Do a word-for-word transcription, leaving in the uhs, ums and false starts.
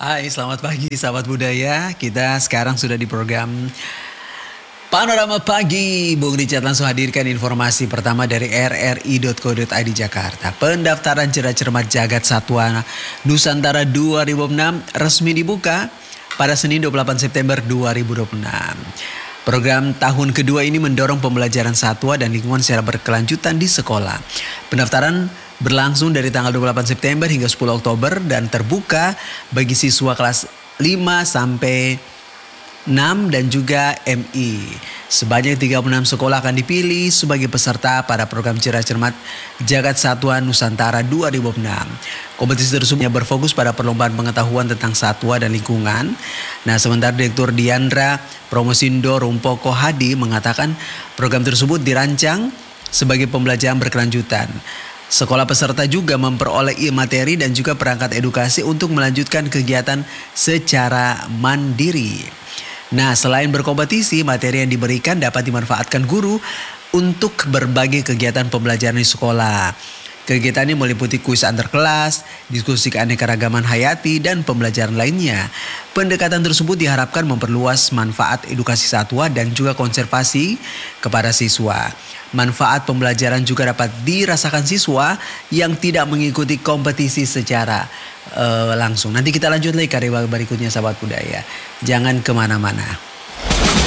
Hai, selamat pagi sahabat budaya. Kita sekarang sudah di program Panorama Pagi. Bung Richard langsung hadirkan informasi pertama dari r r i dot co dot i d Jakarta. Pendaftaran Cerdas Cermat Jagat Satwa Nusantara dua ribu enam resmi dibuka pada Senin dua puluh delapan September dua ribu dua puluh enam. Program tahun kedua ini mendorong pembelajaran satwa dan lingkungan secara berkelanjutan di sekolah. Pendaftaran berlangsung dari tanggal dua puluh delapan September hingga sepuluh Oktober dan terbuka bagi siswa kelas lima sampai enam dan juga M I. Sebanyak tiga puluh enam sekolah akan dipilih sebagai peserta pada program Cerdas Cermat Jagat Satwa Nusantara dua ribu enam. Kompetisi tersebut berfokus pada perlombaan pengetahuan tentang satwa dan lingkungan. Nah, sementara Direktur Diandra Promosindo Rumpoko Hadi mengatakan program tersebut dirancang sebagai pembelajaran berkelanjutan. Sekolah peserta juga memperoleh materi dan juga perangkat edukasi untuk melanjutkan kegiatan secara mandiri. Nah, selain berkompetisi, materi yang diberikan dapat dimanfaatkan guru untuk berbagai kegiatan pembelajaran di sekolah. Kegiatan ini meliputi kuis antar kelas, diskusi keanekaragaman hayati, dan pembelajaran lainnya. Pendekatan tersebut diharapkan memperluas manfaat edukasi satwa dan juga konservasi kepada siswa. Manfaat pembelajaran juga dapat dirasakan siswa yang tidak mengikuti kompetisi secara uh, langsung. Nanti kita lanjut lagi karya berikutnya sahabat budaya. Jangan kemana-mana.